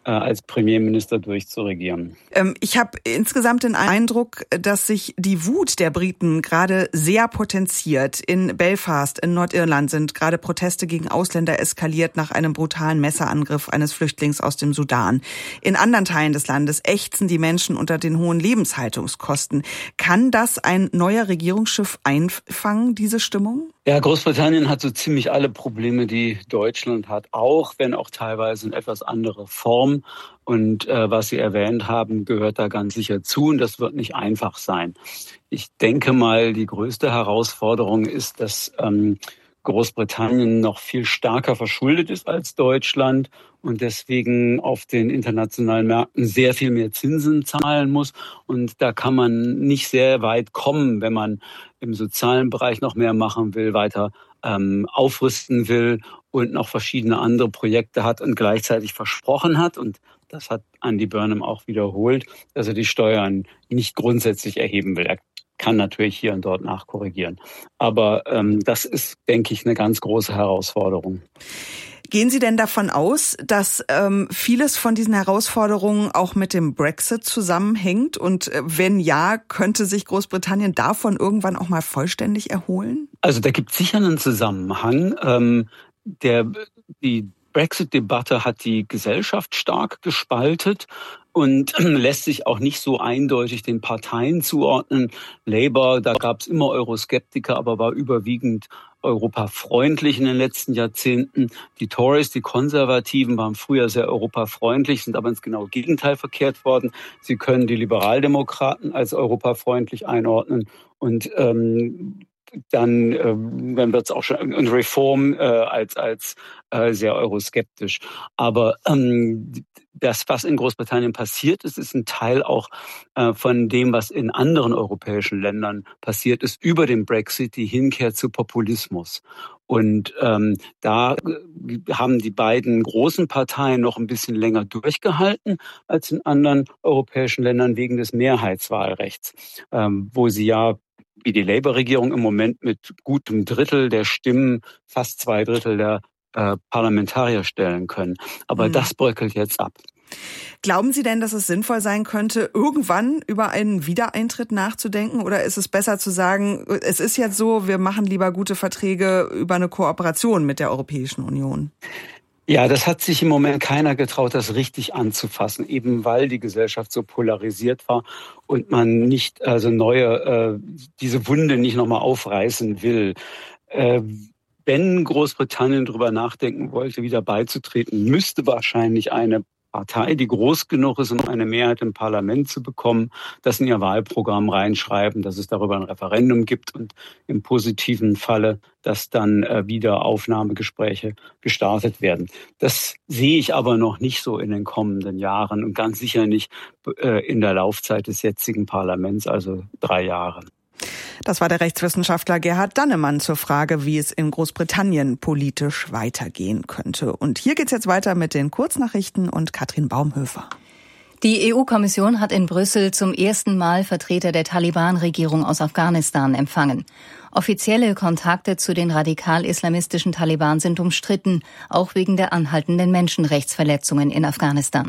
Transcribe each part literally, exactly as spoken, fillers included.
äh, als Premierminister durchzuregieren. Ähm, ich habe insgesamt den Eindruck, dass sich die Wut der Briten gerade sehr potenziert. In Belfast, in Nordirland sind gerade Proteste gegen Ausländer eskaliert nach einem brutalen Messerangriff eines Flüchtlings aus dem Sudan. In anderen Teilen des Landes ächzen die Menschen unter den hohen Lebenshaltungskosten. Kann das ein neuer Regierungsschiff einfangen, diese Stimmung? Ja, Großbritannien hat so ziemlich alle Probleme, die Deutschland hat, auch wenn auch teilweise in etwas anderer Form. Und äh, was Sie erwähnt haben, gehört da ganz sicher zu. Und das wird nicht einfach sein. Ich denke mal, die größte Herausforderung ist, dass ähm, Großbritannien noch viel stärker verschuldet ist als Deutschland und deswegen auf den internationalen Märkten sehr viel mehr Zinsen zahlen muss. Und da kann man nicht sehr weit kommen, wenn man im sozialen Bereich noch mehr machen will, weiter ähm, aufrüsten will und noch verschiedene andere Projekte hat und gleichzeitig versprochen hat. Und das hat Andy Burnham auch wiederholt, dass er die Steuern nicht grundsätzlich erheben will. Er kann natürlich hier und dort nachkorrigieren. Aber ähm, das ist, denke ich, eine ganz große Herausforderung. Gehen Sie denn davon aus, dass ähm, vieles von diesen Herausforderungen auch mit dem Brexit zusammenhängt? Und äh, wenn ja, könnte sich Großbritannien davon irgendwann auch mal vollständig erholen? Also da gibt es sicher einen Zusammenhang. Ähm, der, die Brexit-Debatte hat die Gesellschaft stark gespaltet und lässt sich auch nicht so eindeutig den Parteien zuordnen. Labour, da gab es immer Euroskeptiker, aber war überwiegend europafreundlich in den letzten Jahrzehnten. Die Tories, die Konservativen, waren früher sehr europafreundlich, sind aber ins genaue Gegenteil verkehrt worden. Sie können die Liberaldemokraten als europafreundlich einordnen und ähm, dann, ähm, dann wird es auch schon und Reform äh, als als äh, sehr euroskeptisch. Aber ähm, das, was in Großbritannien passiert ist, ist ein Teil auch äh, von dem, was in anderen europäischen Ländern passiert ist, über den Brexit, die Hinkehr zu Populismus. Und ähm, da haben die beiden großen Parteien noch ein bisschen länger durchgehalten als in anderen europäischen Ländern wegen des Mehrheitswahlrechts, ähm, wo sie ja wie die Labour-Regierung im Moment mit gutem Drittel der Stimmen fast zwei Drittel der äh, Parlamentarier stellen können. Aber mhm. das bröckelt jetzt ab. Glauben Sie denn, dass es sinnvoll sein könnte, irgendwann über einen Wiedereintritt nachzudenken? Oder ist es besser zu sagen, es ist jetzt so, wir machen lieber gute Verträge über eine Kooperation mit der Europäischen Union? Ja, das hat sich im Moment keiner getraut, das richtig anzufassen, eben weil die Gesellschaft so polarisiert war und man nicht, also neue, äh, diese Wunde nicht nochmal aufreißen will. Äh, wenn Großbritannien darüber nachdenken wollte, wieder beizutreten, müsste wahrscheinlich eine Partei, die groß genug ist, um eine Mehrheit im Parlament zu bekommen, das in ihr Wahlprogramm reinschreiben, dass es darüber ein Referendum gibt und im positiven Falle, dass dann äh, wieder Aufnahmegespräche gestartet werden. Das sehe ich aber noch nicht so in den kommenden Jahren und ganz sicher nicht äh, in der Laufzeit des jetzigen Parlaments, also drei Jahre. Das war der Rechtswissenschaftler Gerhard Dannemann zur Frage, wie es in Großbritannien politisch weitergehen könnte. Und hier geht's jetzt weiter mit den Kurznachrichten und Katrin Baumhöfer. Die E U-Kommission hat in Brüssel zum ersten Mal Vertreter der Taliban-Regierung aus Afghanistan empfangen. Offizielle Kontakte zu den radikal-islamistischen Taliban sind umstritten, auch wegen der anhaltenden Menschenrechtsverletzungen in Afghanistan.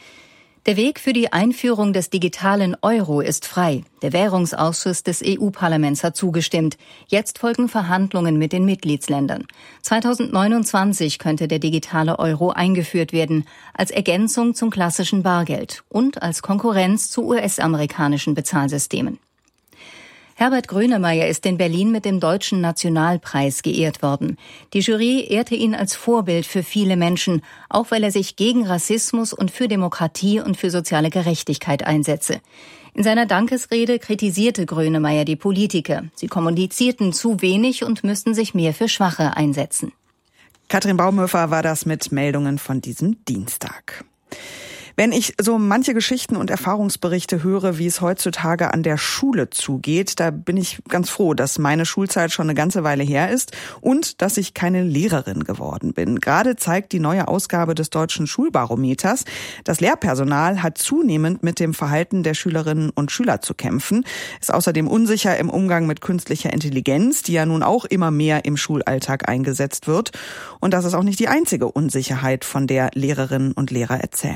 Der Weg für die Einführung des digitalen Euro ist frei. Der Währungsausschuss des E U-Parlaments hat zugestimmt. Jetzt folgen Verhandlungen mit den Mitgliedsländern. zweitausendneunundzwanzig könnte der digitale Euro eingeführt werden, als Ergänzung zum klassischen Bargeld und als Konkurrenz zu U S-amerikanischen Bezahlsystemen. Herbert Grönemeyer ist in Berlin mit dem Deutschen Nationalpreis geehrt worden. Die Jury ehrte ihn als Vorbild für viele Menschen, auch weil er sich gegen Rassismus und für Demokratie und für soziale Gerechtigkeit einsetze. In seiner Dankesrede kritisierte Grönemeyer die Politiker. Sie kommunizierten zu wenig und müssten sich mehr für Schwache einsetzen. Katrin Baumhöfer war das mit Meldungen von diesem Dienstag. Wenn ich so manche Geschichten und Erfahrungsberichte höre, wie es heutzutage an der Schule zugeht, da bin ich ganz froh, dass meine Schulzeit schon eine ganze Weile her ist und dass ich keine Lehrerin geworden bin. Gerade zeigt die neue Ausgabe des Deutschen Schulbarometers, das Lehrpersonal hat zunehmend mit dem Verhalten der Schülerinnen und Schüler zu kämpfen, ist außerdem unsicher im Umgang mit künstlicher Intelligenz, die ja nun auch immer mehr im Schulalltag eingesetzt wird. Und das ist auch nicht die einzige Unsicherheit, von der Lehrerinnen und Lehrer erzählen.